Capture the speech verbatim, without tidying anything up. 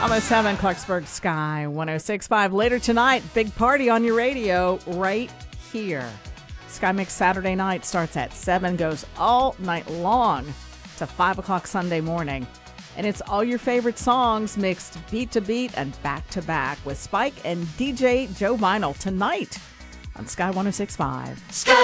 Almost seven, Clarksburg Sky one oh six point five. Later tonight, big party on your radio right here. Sky Mix Saturday night starts at seven, goes all night long to five o'clock Sunday morning. And it's all your favorite songs mixed beat to beat and back to back with Spike and D J Joe Vinyl tonight on Sky one oh six point five. Sky